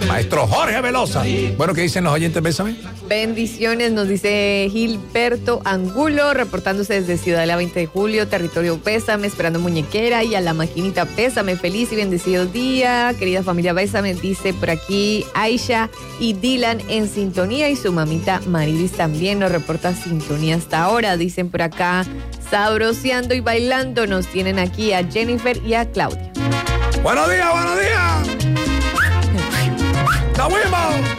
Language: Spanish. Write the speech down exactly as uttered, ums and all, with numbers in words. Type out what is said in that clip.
Maestro Jorge Velosa. Bueno, ¿qué dicen los oyentes? Bésame. Bendiciones, nos dice Gilberto Angulo, reportándose desde Ciudad de la veinte de julio, territorio Pésame, esperando muñequera y a la maquinita Pésame. Feliz y bendecido día, querida familia Pésame, dice por aquí Aisha y Dylan en sintonía y su mamita Marilis también nos reporta sintonía hasta ahora. Dicen por acá, sabroseando y bailando, nos tienen aquí a Jennifer y a Claudia. Buenos días, buenos días. ¡Nos fuimos!